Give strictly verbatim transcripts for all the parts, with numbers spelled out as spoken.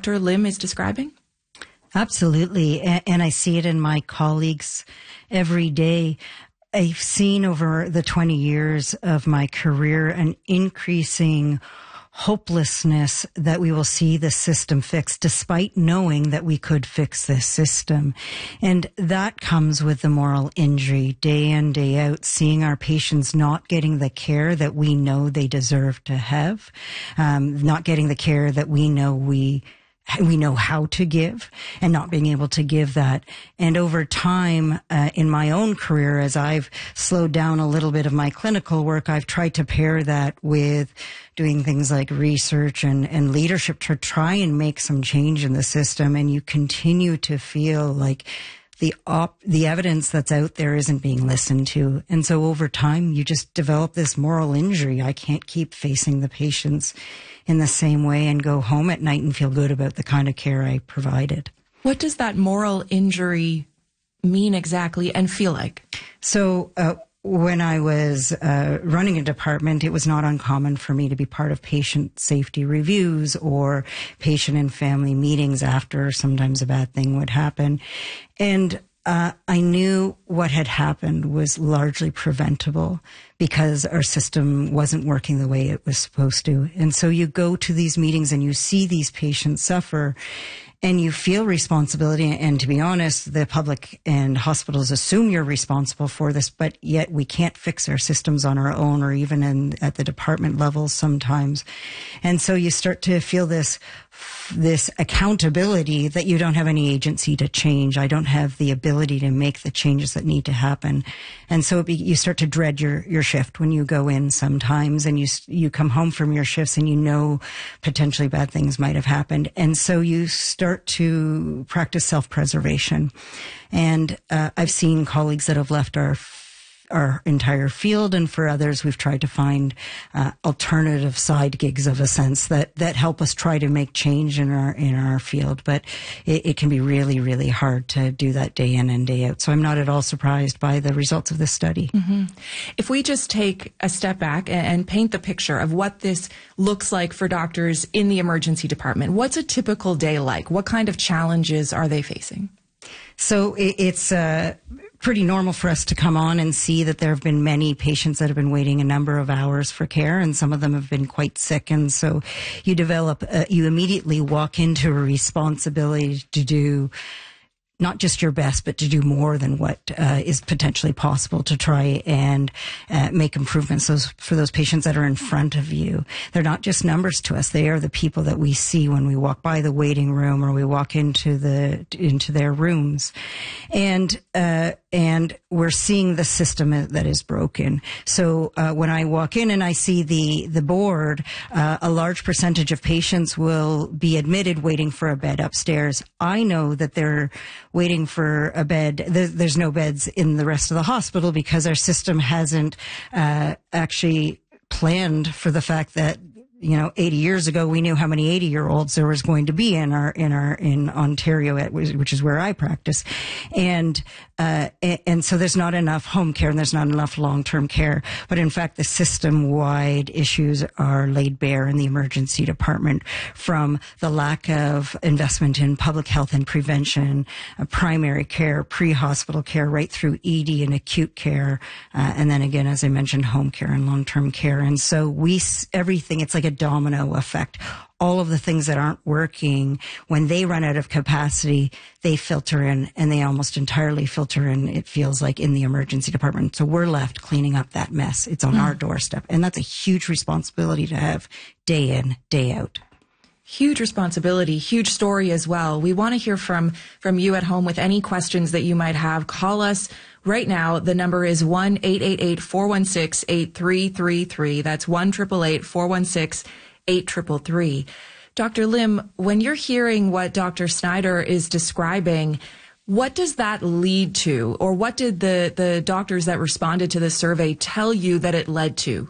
Doctor Lim is describing? Absolutely. And I see it in my colleagues every day. I've seen over the twenty years of my career an increasing hopelessness that we will see the system fixed, despite knowing that we could fix this system. And that comes with the moral injury, day in, day out, seeing our patients not getting the care that we know they deserve to have, um, not getting the care that we know we we know how to give, and not being able to give that. And over time, uh, in my own career, as I've slowed down a little bit of my clinical work, I've tried to pair that with doing things like research and, and leadership to try and make some change in the system. And you continue to feel like the op, the evidence that's out there isn't being listened to. And so over time, you just develop this moral injury. I can't keep facing the patients in the same way and go home at night and feel good about the kind of care I provided. What does that moral injury mean exactly and feel like? So, uh, when I was uh, running a department, it was not uncommon for me to be part of patient safety reviews or patient and family meetings after sometimes a bad thing would happen. And uh, I knew what had happened was largely preventable because our system wasn't working the way it was supposed to. And so you go to these meetings and you see these patients suffer, and you feel responsibility. And to be honest, the public and hospitals assume you're responsible for this, but yet we can't fix our systems on our own, or even in, at the department level sometimes. And so you start to feel this, this accountability that you don't have any agency to change. I don't have the ability to make the changes that need to happen. And so it be, you start to dread your, your shift when you go in sometimes, and you, you come home from your shifts and you know potentially bad things might have happened. And so you start to practice self-preservation. And uh, I've seen colleagues that have left our our entire field, and for others, we've tried to find uh, alternative side gigs of a sense that that help us try to make change in our in our field. But it, it can be really, really hard to do that day in and day out. So I'm not at all surprised by the results of this study. Mm-hmm. If we just take a step back and, and paint the picture of what this looks like for doctors in the emergency department, what's a typical day like? What kind of challenges are they facing? So it, it's uh, pretty normal for us to come on and see that there have been many patients that have been waiting a number of hours for care, and some of them have been quite sick. And so you develop, uh, you immediately walk into a responsibility to do not just your best, but to do more than what uh, is potentially possible to try and uh, make improvements those, for those patients that are in front of you. They're not just numbers to us. They are the people that we see when we walk by the waiting room or we walk into the into their rooms. And uh, and we're seeing the system that is broken. So uh, when I walk in and I see the, the board, uh, a large percentage of patients will be admitted waiting for a bed upstairs. I know that they're waiting for a bed. There's no beds in the rest of the hospital because our system hasn't uh, actually planned for the fact that, you know, eighty years ago, we knew how many eighty year olds there was going to be in our, in our, in Ontario, which is where I practice. And, uh, and so there's not enough home care and there's not enough long-term care. But in fact, the system-wide issues are laid bare in the emergency department, from the lack of investment in public health and prevention, uh, primary care, pre-hospital care, right through E D and acute care. Uh, and then again, as I mentioned, home care and long-term care. And so we, everything, it's like a domino effect. All of the things that aren't working, when they run out of capacity, they filter in, and they almost entirely filter in, it feels like, in the emergency department. So we're left cleaning up that mess. It's on mm. our doorstep. And that's a huge responsibility to have day in, day out. Huge responsibility, huge story as well. We want to hear from, from you at home with any questions that you might have. Call us right now. The number is one eight eight eight, four one six, eight three three three. That's one eight eight eight, four one six, eight three three three. Doctor Lim, when you're hearing what Doctor Snyder is describing, what does that lead to? Or what did the, the doctors that responded to the survey tell you that it led to?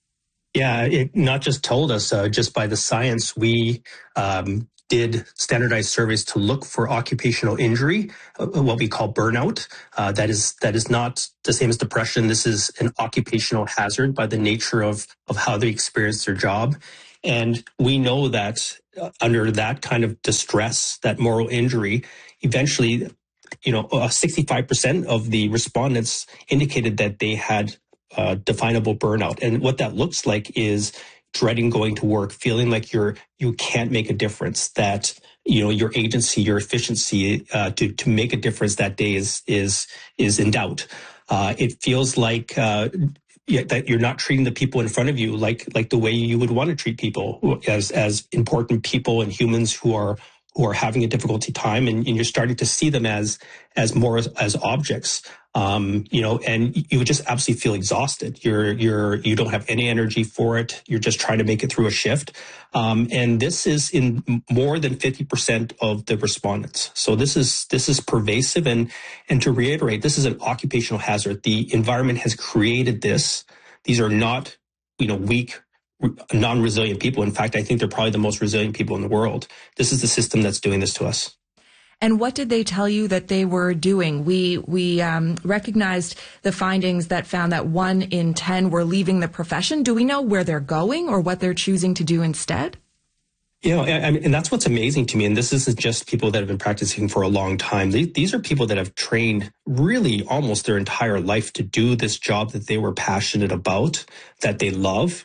Yeah, it not just told us, uh, just by the science, we um, did standardized surveys to look for occupational injury, uh, what we call burnout. Uh, that is that is not the same as depression. This is an occupational hazard by the nature of, of how they experience their job. And we know that uh, under that kind of distress, that moral injury, eventually, you know, uh, sixty-five percent of the respondents indicated that they had uh, definable burnout. And what that looks like is dreading going to work, feeling like you're, you can't make a difference, that, you know, your agency, your efficiency uh, to, to make a difference that day is, is, is in doubt. Uh, it feels like, uh, yeah, that you're not treating the people in front of you like, like the way you would want to treat people as, as important people and humans who are, who are having a difficulty time, and, and you're starting to see them as, as more as, as objects. Um, you know, and you would just absolutely feel exhausted. You're, you're, you don't have any energy for it. You're just trying to make it through a shift. Um, and this is in more than fifty percent of the respondents. So this is, this is pervasive. And, and to reiterate, this is an occupational hazard. The environment has created this. These are not, you know, weak, non-resilient people. In fact, I think they're probably the most resilient people in the world. This is the system that's doing this to us. And what did they tell you that they were doing? We we um, recognized the findings that found that one in ten were leaving the profession. Do we know where they're going or what they're choosing to do instead? You know, and, and that's what's amazing to me. And this isn't just people that have been practicing for a long time. They, these are people that have trained really almost their entire life to do this job that they were passionate about, that they love.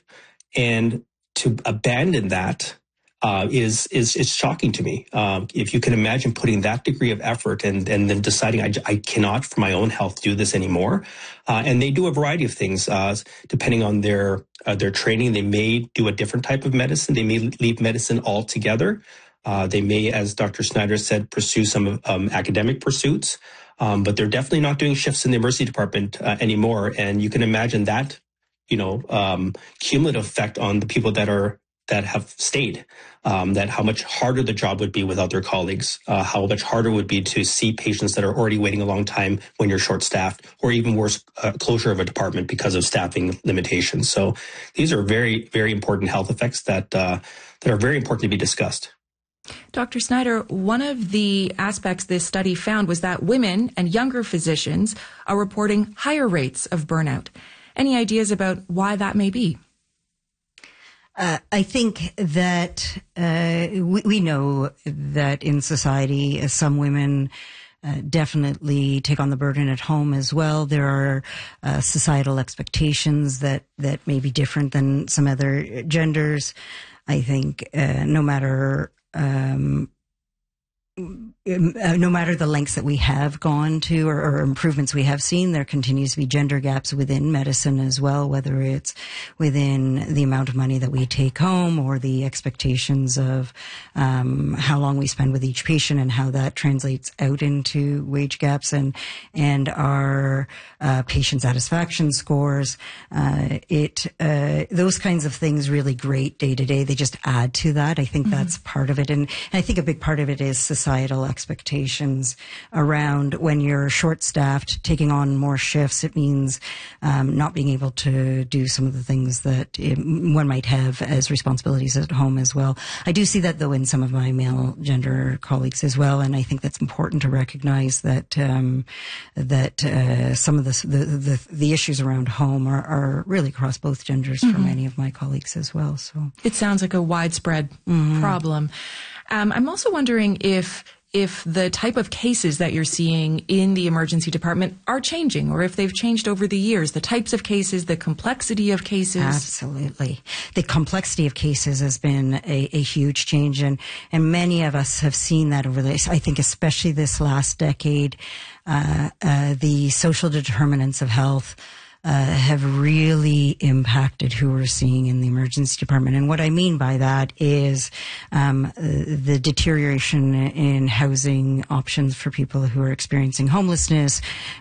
And to abandon that uh, is, is, is shocking to me. Um, if you can imagine putting that degree of effort and, and then deciding I, I cannot for my own health do this anymore. Uh, and they do a variety of things, uh, depending on their, uh, their training. They may do a different type of medicine. They may leave medicine altogether. Uh, they may, as Doctor Snyder said, pursue some um, academic pursuits. Um, but they're definitely not doing shifts in the emergency department uh, anymore. And you can imagine that, you know, um, cumulative effect on the people that are, that have stayed, um, that how much harder the job would be without their colleagues, uh, how much harder it would be to see patients that are already waiting a long time when you're short-staffed, or even worse, uh, closure of a department because of staffing limitations. So these are very, very important health effects that, uh, that are very important to be discussed. Doctor Snyder, one of the aspects this study found was that women and younger physicians are reporting higher rates of burnout. Any ideas about why that may be? Uh, I think that uh, we, we know that in society, uh, some women uh, definitely take on the burden at home as well. There are uh, societal expectations that, that may be different than some other genders. I think uh, no matter um, no matter the lengths that we have gone to or, or improvements we have seen, there continues to be gender gaps within medicine as well, whether it's within the amount of money that we take home or the expectations of um, how long we spend with each patient and how that translates out into wage gaps and and our uh, patient satisfaction scores. Uh, it uh, those kinds of things really great day to day. They just add to that. I think mm-hmm. that's part of it, and, and I think a big part of it is societal expectations around when you're short-staffed, taking on more shifts. It means um, not being able to do some of the things that it, one might have as responsibilities at home as well. I do see that, though, in some of my male gender colleagues as well, and I think that's important to recognize that um, that uh, some of the, the the the issues around home are, are really across both genders mm-hmm. for many of my colleagues as well. So it sounds like a widespread mm-hmm. problem. Um, I'm also wondering if if the type of cases that you're seeing in the emergency department are changing, or if they've changed over the years, the types of cases, the complexity of cases. Absolutely. The complexity of cases has been a, a huge change, and, and many of us have seen that over this. I think especially this last decade, uh, uh, the social determinants of health Uh, have really impacted who we're seeing in the emergency department. And what I mean by that is um, the deterioration in housing options for people who are experiencing homelessness.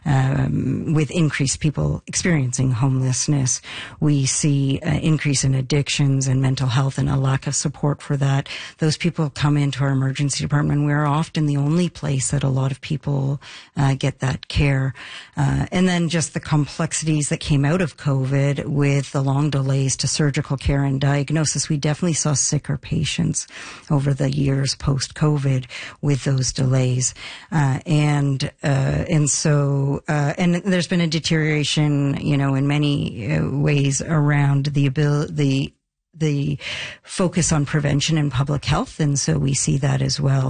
Um, with increased people experiencing homelessness, we see an increase in addictions and mental health and a lack of support for that. Those people come into our emergency department. We're often the only place that a lot of people uh, get that care. Uh, and then just the complexities that came out of COVID with the long delays to surgical care and diagnosis. We definitely saw sicker patients over the years post-COVID with those delays. Uh, and, uh, and so, uh, and there's been a deterioration, you know, in many uh, ways around the ability, the the focus on prevention and public health. And so we see that as well.